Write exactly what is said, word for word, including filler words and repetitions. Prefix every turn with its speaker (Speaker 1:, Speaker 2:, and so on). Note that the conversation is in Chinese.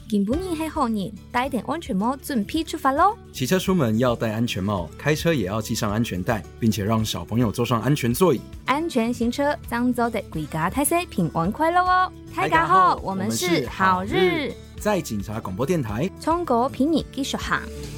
Speaker 1: 今晡日係好日，戴定安全帽，準備出發咯！
Speaker 2: 騎車出門要戴安全帽，開車也要繫上安全帶，並且讓小朋友坐上安全座椅。
Speaker 1: 安全行車，將走得歸家大細平安快樂哦！大家好，我們是好日，
Speaker 2: 在警察廣播電台，
Speaker 1: 中國平日繼續行。